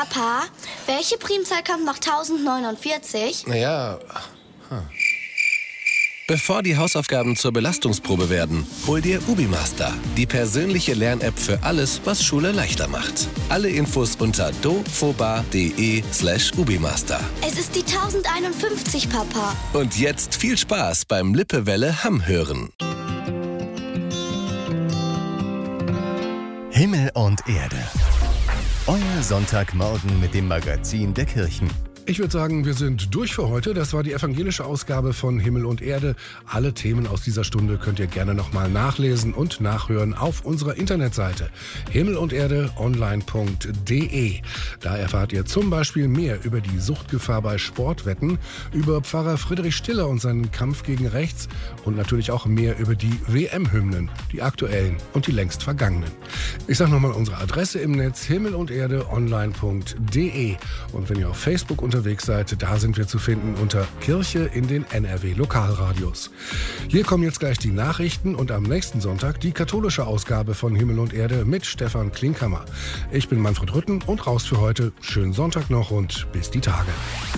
Papa, welche Primzahl kommt nach 1049? Naja. Bevor die Hausaufgaben zur Belastungsprobe werden, hol dir UbiMaster, die persönliche Lern-App für alles, was Schule leichter macht. Alle Infos unter dofoba.de/UbiMaster. Es ist die 1051, Papa. Und jetzt viel Spaß beim Lippewelle Hamm hören. Himmel und Erde. Euer Sonntagmorgen mit dem Magazin der Kirchen. Ich würde sagen, wir sind durch für heute. Das war die evangelische Ausgabe von Himmel und Erde. Alle Themen aus dieser Stunde könnt ihr gerne nochmal nachlesen und nachhören auf unserer Internetseite himmelunderdeonline.de. Da erfahrt ihr zum Beispiel mehr über die Suchtgefahr bei Sportwetten, über Pfarrer Friedrich Stiller und seinen Kampf gegen rechts und natürlich auch mehr über die WM-Hymnen, die aktuellen und die längst vergangenen. Ich sage nochmal unsere Adresse im Netz himmelunderdeonline.de. Und wenn ihr auf Facebook unterwegs seid, da sind wir zu finden unter Kirche in den NRW-Lokalradios. Hier kommen jetzt gleich die Nachrichten und am nächsten Sonntag die katholische Ausgabe von Himmel und Erde mit Stefan Klinkhammer. Ich bin Manfred Rütten und raus für heute. Schönen Sonntag noch und bis die Tage.